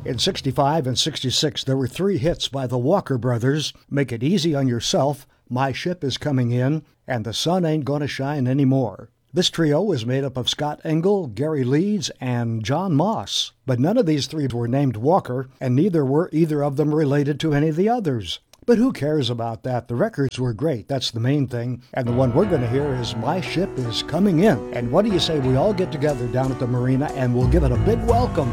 In 65 and 66, there were three hits by the Walker Brothers: Make It Easy on Yourself, My Ship Is Coming In, and The Sun Ain't Gonna Shine Anymore. This trio was made up of Scott Engel, Gary Leeds, and John Moss. But none of these three were named Walker, and neither were either of them related to any of the others. But who cares about that? The records were great, that's the main thing. And the one we're going to hear is My Ship Is Coming In. And what do you say we all get together down at the marina and we'll give it a big welcome